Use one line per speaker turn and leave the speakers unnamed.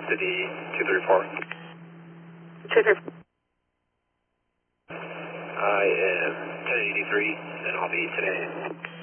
City 234.
234.
I am 1083, and I'll be today.